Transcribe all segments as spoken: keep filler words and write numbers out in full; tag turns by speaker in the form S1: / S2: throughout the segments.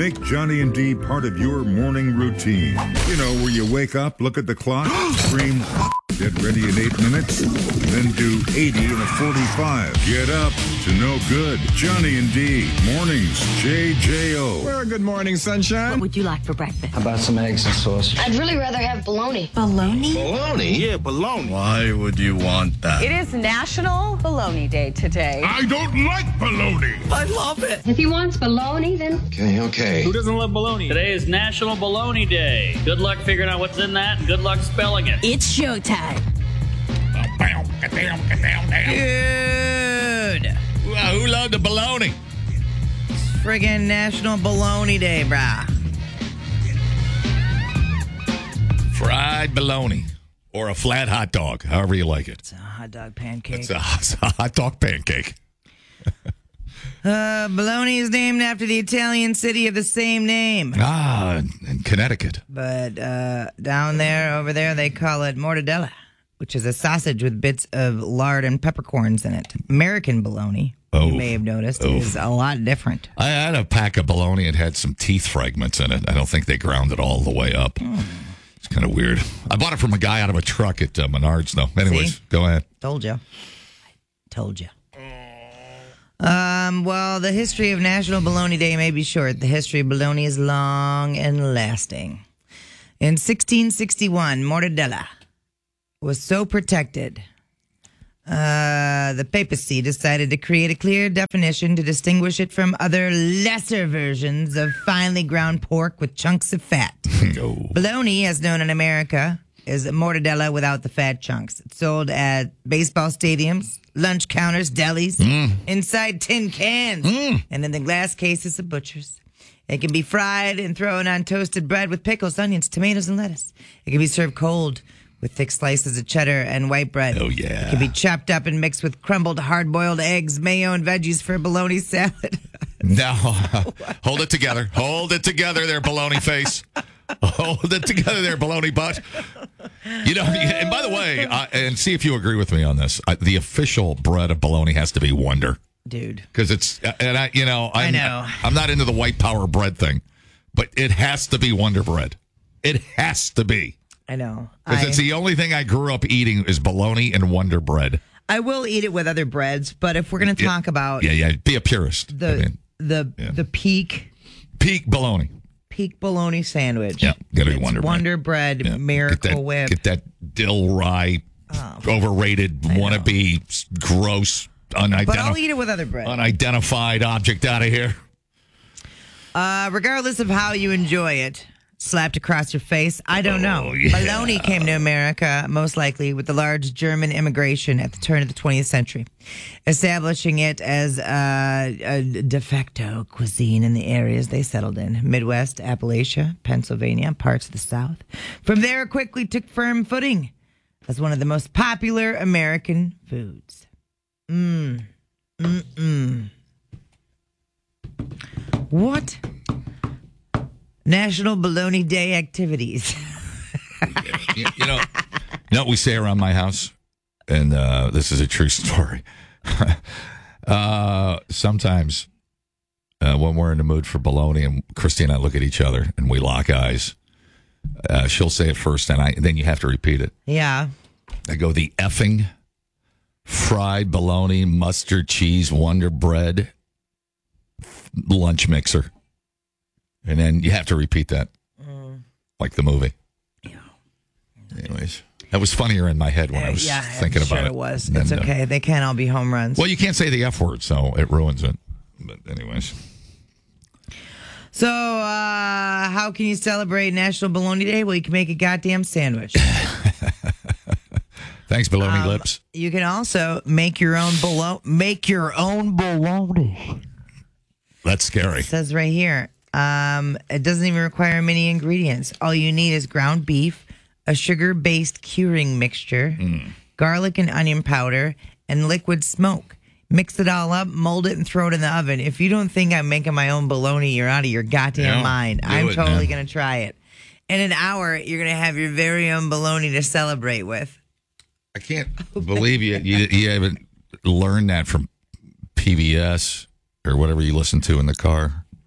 S1: Make Johnny and D part of your morning routine. You know, where you wake up, look at the clock, scream, get ready in eight minutes, then do eighty in a forty-five. Get up to no good. Johnny and D, mornings, J J O.
S2: Well, good morning, sunshine.
S3: What would you like for breakfast?
S4: How about some eggs and sausage?
S5: I'd really rather have bologna.
S3: Bologna?
S6: Bologna? Yeah, bologna.
S7: Why would you want that?
S8: It is National Bologna Day today.
S6: I don't like bologna.
S7: I love it.
S5: If he wants bologna, then...
S6: Okay, okay.
S2: Who doesn't love bologna?
S9: Today is National Bologna Day. Good luck figuring out what's in that, and good luck spelling it.
S3: It's showtime.
S10: Dude.
S7: Well, who loved the bologna?
S10: It's friggin' National Bologna Day, brah.
S7: Fried bologna. Or a flat hot dog, however you like it.
S10: It's a hot dog pancake.
S7: It's a, it's a hot dog pancake.
S10: uh, bologna is named after the Italian city of the same name.
S7: Ah, in Connecticut.
S10: But uh, down there, over there, they call it mortadella, which is a sausage with bits of lard and peppercorns in it. American bologna,
S7: Oh.
S10: you may have noticed,
S7: Oh.
S10: is a lot different.
S7: I had a pack of bologna. It had some teeth fragments in it. I don't think they ground it all the way up.
S10: Mm.
S7: It's kind of weird. I bought it from a guy out of a truck at uh, Menards, though. Anyways,
S10: See?
S7: go ahead.
S10: Told you. Told you. Um, well, the history of National Bologna Day may be short. The history of bologna is long and lasting. In sixteen sixty-one, mortadella was so protected, uh, the papacy decided to create a clear definition to distinguish it from other lesser versions of finely ground pork with chunks of fat.
S7: No.
S10: Bologna, as known in America, is mortadella without the fat chunks. It's sold at baseball stadiums, lunch counters, delis,
S7: Mm.
S10: inside tin cans, and in the glass cases of butchers. It can be fried and thrown on toasted bread with pickles, onions, tomatoes, and lettuce. It can be served cold with thick slices of cheddar and white bread.
S7: Oh, yeah.
S10: It can be chopped up and mixed with crumbled hard-boiled eggs, mayo, and veggies for a bologna salad.
S7: No. Hold it together. Hold it together there, bologna face. Hold it together there, bologna butt. You know, and by the way, uh, and see if you agree with me on this, uh, the official bread of bologna has to be Wonder.
S10: Dude.
S7: Because it's, and I, you know, I'm,
S10: I know.
S7: I'm not into the white power bread thing, but it has to be Wonder Bread. It has to be.
S10: I know.
S7: Because
S10: I-
S7: it's the only thing I grew up eating is bologna and Wonder Bread.
S10: I will eat it with other breads, but if we're going to talk about
S7: Yeah, yeah, be a purist.
S10: the
S7: I mean,
S10: the
S7: yeah.
S10: the peak
S7: peak bologna.
S10: peak bologna sandwich.
S7: Yeah, gotta be
S10: It's
S7: Wonder Bread.
S10: Wonder Bread,
S7: Yeah.
S10: Miracle
S7: get that,
S10: Whip.
S7: Get that dill rye,
S10: Oh.
S7: overrated, wannabe, s- gross,
S10: but I'll
S7: unidentified,
S10: eat it with other bread.
S7: unidentified object out of here.
S10: Uh, regardless of how you enjoy it, slapped across your face, I don't know.
S7: Oh, yeah.
S10: Bologna came to America most likely with the large German immigration at the turn of the twentieth century, establishing it as uh, a de facto cuisine in the areas they settled in: Midwest, Appalachia, Pennsylvania, parts of the South. From there, it quickly took firm footing as one of the most popular American foods. Mmm. Mm-mm. What? National Bologna Day activities.
S7: you, you know, you know what we say around my house, and uh, this is a true story. uh, sometimes uh, when we're in the mood for bologna, and Christy and I look at each other and we lock eyes, uh, she'll say it first, and I then you have to repeat it.
S10: Yeah.
S7: I go, the effing fried bologna, mustard cheese, Wonder Bread lunch mixer. And then you have to repeat that, mm. like the movie. Yeah. Anyways, that was funnier in my head when uh, I was
S10: yeah,
S7: thinking
S10: I'm sure
S7: about it.
S10: it was.
S7: And
S10: It's
S7: then,
S10: okay.
S7: Uh,
S10: they can't all be home runs.
S7: well, you can't say the F word, so it ruins it. But anyways.
S10: So, uh, how can you celebrate National Bologna Day? Well, you can make a goddamn sandwich.
S7: Thanks, bologna
S10: um,
S7: lips.
S10: You can also make your own bologna. Make your own bologna.
S7: That's scary.
S10: It says right here. Um, it doesn't even require many ingredients. All you need is ground beef, a sugar-based curing mixture,
S7: Mm.
S10: garlic and onion powder, and liquid smoke. Mix it all up, mold it, and throw it in the oven. If you don't think I'm making my own bologna, you're out of your goddamn
S7: Yeah,
S10: mind.
S7: do
S10: I'm
S7: it,
S10: totally
S7: man.
S10: going to try it. In an hour, you're going to have your very own bologna to celebrate with.
S7: I can't believe you, you you haven't learned that from P B S or whatever you listen to in the car.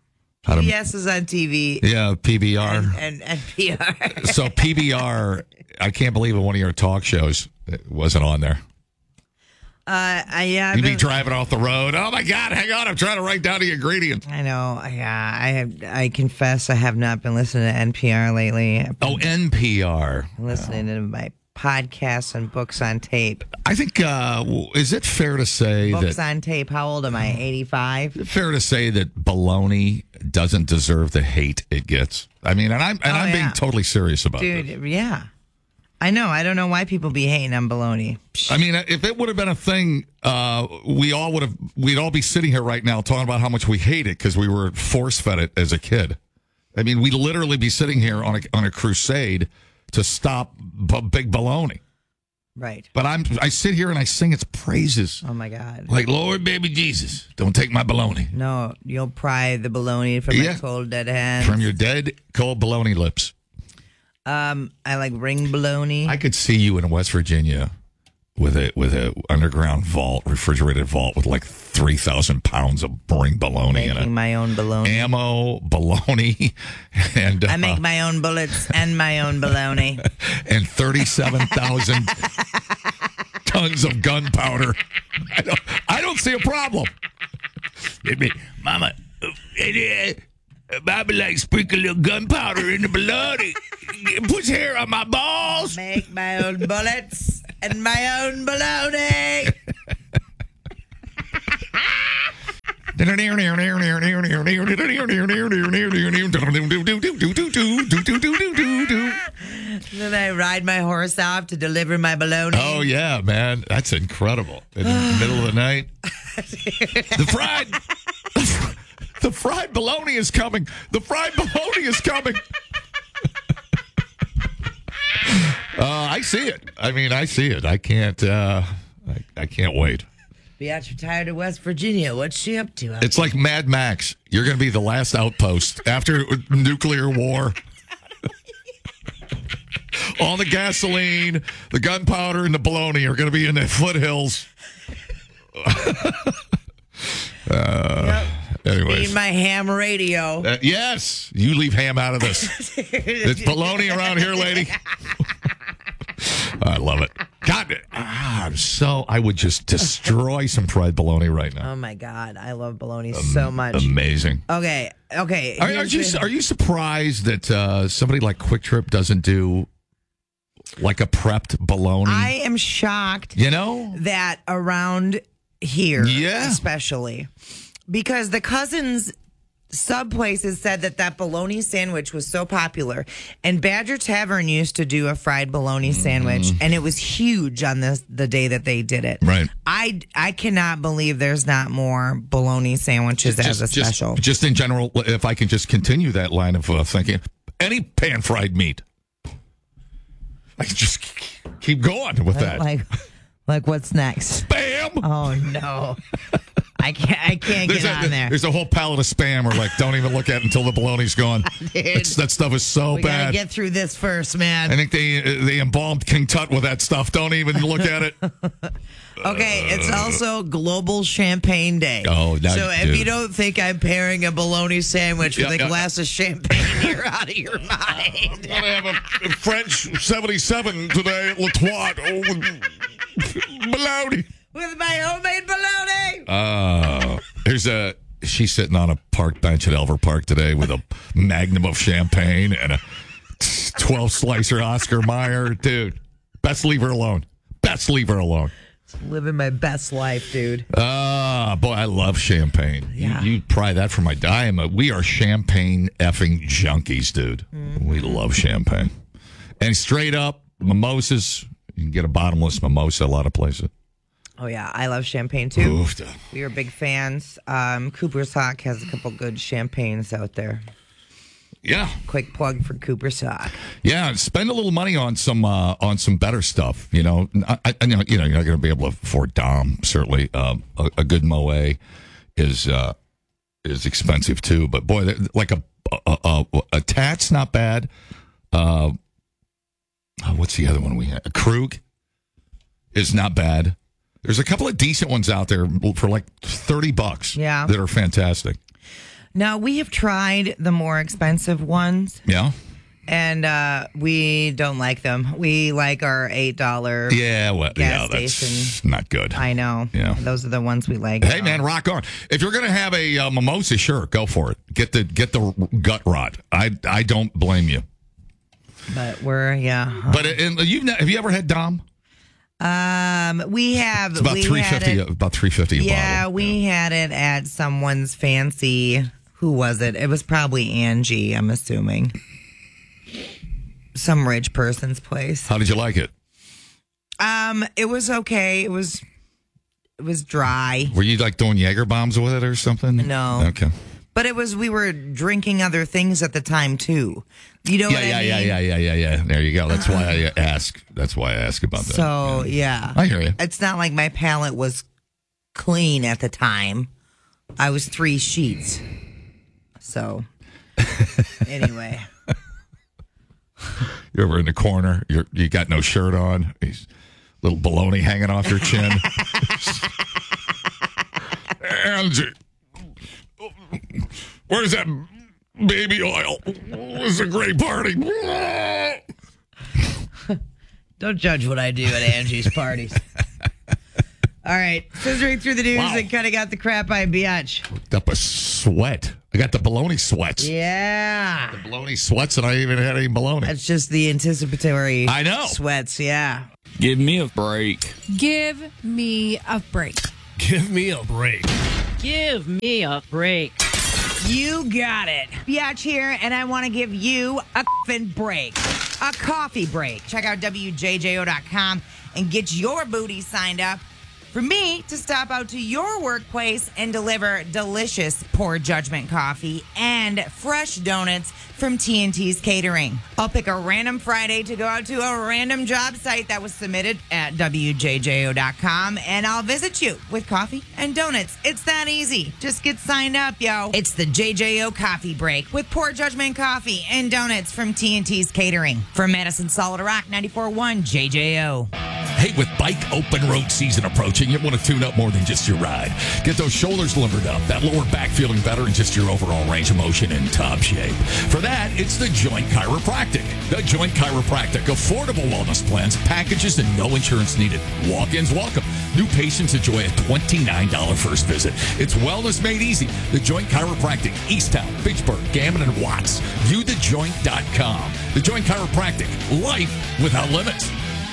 S7: How to-
S10: P B S is on T V.
S7: Yeah, P B R.
S10: And, and N P R.
S7: So P B R, I can't believe in one of your talk shows it wasn't on there.
S10: Uh, I, yeah, I've
S7: You'd be
S10: been-
S7: driving off the road. Oh my God, hang on, I'm trying to write down the ingredients.
S10: I know. Yeah, I have. I confess, I have not been listening to N P R lately. I've been
S7: Oh, N P R.
S10: listening to my podcasts and books on tape.
S7: I think, uh, is it fair to say
S10: Books
S7: that
S10: on tape. How old am I? eighty-five.
S7: fair to say that baloney doesn't deserve the hate it gets? I mean, and I'm and
S10: Oh,
S7: I'm
S10: yeah.
S7: being totally serious about
S10: Dude,
S7: this.
S10: yeah. I know. I don't know why people be hating on baloney.
S7: I mean, if it would have been a thing, uh, we all would have, we'd all be sitting here right now talking about how much we hate it because we were force fed it as a kid. I mean, we'd literally be sitting here on a on a crusade to stop b- big baloney.
S10: Right.
S7: But I'm I sit here and I sing its praises,
S10: Oh, my God.
S7: like Lord, baby Jesus, don't take my baloney
S10: No, you'll pry the baloney from
S7: Yeah.
S10: my cold, dead hands.
S7: from your dead cold baloney lips.
S10: Um, I like ring baloney.
S7: I could see you in West Virginia with a with a underground vault, refrigerated vault with like three thousand pounds of ring baloney in
S10: making
S7: it,
S10: my own baloney.
S7: ammo, baloney, and uh,
S10: I make my own bullets and my own baloney.
S7: and thirty seven thousand tons of gunpowder. I don't, I don't see a problem. Maybe, Mama, uh, uh, Bobby likes sprinkle a little gunpowder in the baloney. It puts hair on my balls.
S10: Make my own bullets and my own baloney. Then I ride my horse off to deliver my baloney.
S7: Oh yeah, man, that's incredible. In the middle of the night, the fried, the fried bologna is coming. The fried bologna is coming. uh, I see it. I mean, I see it. I can't. Uh, I, I can't wait.
S10: Biatch retired to West Virginia. What's she up to?
S7: It's like Mad Max. You're going to be the last outpost after nuclear war. All the gasoline, the gunpowder, and the bologna are going to be in the foothills. uh, anyways.
S10: Need my ham radio.
S7: Uh, yes, you leave ham out of this. It's bologna around here, lady. I love it. God, ah, I'm so I would just destroy some fried bologna right now.
S10: Oh my God, I love bologna so much.
S7: Amazing.
S10: Okay, okay.
S7: Are, are
S10: here's
S7: you
S10: the-
S7: are you surprised that uh, somebody like Quick Trip doesn't do like a prepped bologna?
S10: I am shocked
S7: you know,
S10: that around here,
S7: Yeah.
S10: especially because the Cousins sub places said that that bologna sandwich was so popular, and Badger Tavern used to do a fried bologna sandwich, and it was huge on this the day that they did it.
S7: Right.
S10: I I cannot believe there's not more bologna sandwiches as a
S7: just,
S10: special.
S7: Just in general, if I can just continue that line of uh, thinking, any pan fried meat, I can just keep going with that.
S10: Like, like what's next?
S7: Bam!
S10: Oh no, I can't. I can't
S7: There's
S10: get
S7: a,
S10: on there.
S7: there's a whole pallet of spam where like don't even look at it until the bologna's gone. It's, that stuff is so
S10: We gotta
S7: bad.
S10: get through this first, man.
S7: I think they they embalmed King Tut with that stuff. Don't even look at it.
S10: Okay, it's also Global Champagne Day.
S7: Oh, that-
S10: so if
S7: dude.
S10: you don't think I'm pairing a bologna sandwich with
S7: Yeah,
S10: a
S7: yeah.
S10: glass of champagne, you're out of your mind.
S7: I have a French seventy-seven today at Latois. Oh, bologna.
S10: With my homemade bologna.
S7: Uh, there's a she's sitting on a park bench at Elver Park today with a magnum of champagne and a twelve slicer Oscar Mayer. Dude, best leave her alone. Best leave her alone.
S10: Living my best life, dude.
S7: Ah, boy, I love champagne.
S10: Yeah.
S7: You, you pry that from my diamond. We are champagne effing junkies, dude.
S10: Mm-hmm.
S7: We love champagne. And straight up, mimosas. You can get a bottomless mimosa a lot of places.
S10: Oh, yeah, I love champagne, too.
S7: Oof.
S10: We are big fans. Um, Cooper's Hawk has a couple good champagnes out there.
S7: Yeah.
S10: Quick plug for Cooper's Hawk.
S7: Yeah, spend a little money on some uh, on some better stuff. You know, I, I know you know you're not going to be able to afford Dom. Certainly, um, a, a good Moet is uh, is expensive too. But boy, like a a, a, a Tat's not bad. Uh, what's the other one we had? A Krug is not bad. There's a couple of decent ones out there for like thirty bucks.
S10: Yeah.
S7: that are fantastic.
S10: No, we have tried the more expensive ones,
S7: Yeah.
S10: and uh, we don't like them. We like our eight dollar.
S7: Yeah, well,
S10: Gas
S7: yeah, that's
S10: station.
S7: not good.
S10: I know.
S7: Yeah.
S10: Those are the ones we like.
S7: Hey man, rock on! If you're gonna have a uh, mimosa, sure, go for it. Get the get the gut rot. I I don't blame you.
S10: But we're yeah.
S7: But and you've ne- have you ever had Dom?
S10: Um, we have
S7: It's about
S10: we
S7: three
S10: had
S7: fifty.
S10: it-
S7: About three fifty.
S10: Yeah,
S7: bottle.
S10: we had it at someone's fancy. Who was it? It was probably Angie. I'm assuming some rich person's place.
S7: How did you like it?
S10: Um, it was okay. It was it was dry.
S7: Were you like doing Jaeger bombs with it or something?
S10: No.
S7: Okay.
S10: But it was, we were drinking other things at the time too. You know
S7: Yeah,
S10: what
S7: yeah,
S10: I mean?
S7: yeah, yeah, yeah, yeah, yeah. There you go. That's why I ask. That's why I ask about that.
S10: So, yeah.
S7: I hear you.
S10: It's not like my palate was clean at the time. I was three sheets. So, anyway.
S7: You're over in the corner. You're you got no shirt on. He's little baloney hanging off your chin. Angie, where's that baby oil? It was a great party.
S10: Don't judge what I do at Angie's parties. All right. Scissoring through the news
S7: Wow.
S10: and cutting out the crap I biatch.
S7: Up a sweat. I got the baloney sweats.
S10: Yeah.
S7: Baloney sweats, and I even had any baloney.
S10: That's just the anticipatory
S7: I know.
S10: sweats. Yeah.
S6: Give me a break.
S2: Give me a break.
S6: Give me a break.
S9: Give me a break.
S10: You got it. Biatch here, and I want to give you a f***ing break. A coffee break. Check out W J J O dot com and get your booty signed up for me to stop out to your workplace and deliver delicious Poor Judgment coffee and fresh donuts from T N T's Catering. I'll pick a random Friday to go out to a random job site that was submitted at W J J O dot com, and I'll visit you with coffee and donuts. It's that easy. Just get signed up, yo. It's the J J O Coffee Break with Poor Judgment coffee and donuts from T N T's Catering. From Madison Solid Rock, ninety-four point one J J O.
S7: Hey, with bike open road season approaching, you want to tune up more than just your ride. Get those shoulders limbered up, that lower back feeling better, and just your overall range of motion in top shape. For that, it's the Joint Chiropractic. The Joint Chiropractic. Affordable wellness plans, packages, and no insurance needed. Walk-ins welcome. New patients enjoy a twenty-nine dollars first visit. It's wellness made easy. The Joint Chiropractic. Easttown, Fitchburg, Gammon, and Watts. view the joint dot com. The Joint Chiropractic. Life without limits.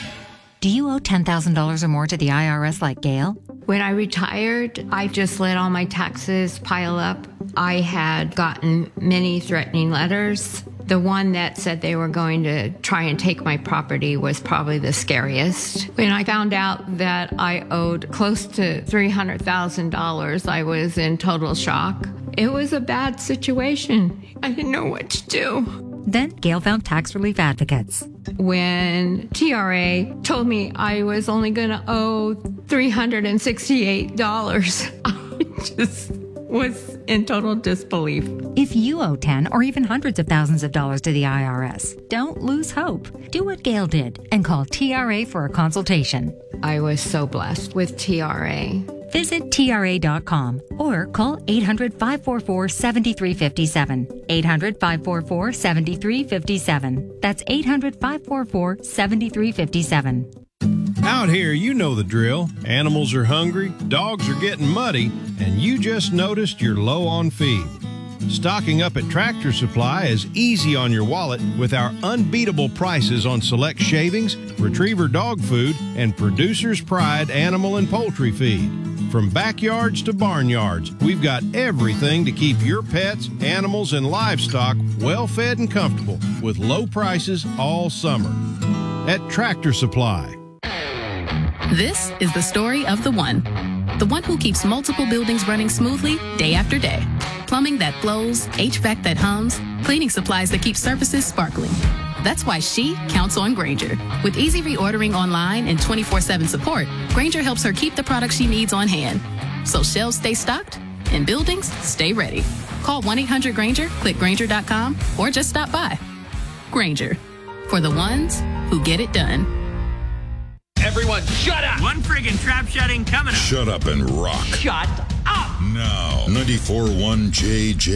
S3: Do you owe ten thousand dollars or more to the I R S like Gail?
S4: When I retired, I just let all my taxes pile up. I had gotten many threatening letters. The one that said they were going to try and take my property was probably the scariest. When I found out that I owed close to three hundred thousand dollars, I was in total shock. It was a bad situation. I didn't know what to do.
S3: Then Gail found tax relief advocates.
S4: When T R A told me I was only going to owe three hundred sixty-eight dollars, I just was in total disbelief.
S3: If you owe ten or even hundreds of thousands of dollars to the I R S, don't lose hope. Do what Gail did and call T R A for a consultation.
S4: I was so blessed with T R A.
S3: Visit T R A dot com or call eight hundred, five four four, seven three five seven. eight hundred, five four four, seven three five seven. That's eight hundred, five four four, seven three five seven.
S11: Out here, you know the drill. Animals are hungry, dogs are getting muddy, and you just noticed you're low on feed. Stocking up at Tractor Supply is easy on your wallet with our unbeatable prices on select shavings, retriever dog food, and Producer's Pride animal and poultry feed. From backyards to barnyards, we've got everything to keep your pets, animals, and livestock well fed and comfortable with low prices all summer. At Tractor Supply.
S12: This is the story of the one. The one who keeps multiple buildings running smoothly day after day. Plumbing that flows, H V A C that hums, cleaning supplies that keep surfaces sparkling. That's why she counts on Grainger. With easy reordering online and twenty-four seven support, Grainger helps her keep the products she needs on hand. So shelves stay stocked and buildings stay ready. Call one eight hundred Grainger, click Grainger dot com, or just stop by. Grainger, for the ones who get it done.
S9: Everyone, shut up! One friggin' trap shutting coming up.
S1: Shut up and rock.
S9: Shut up!
S1: Now, ninety-four point one J J.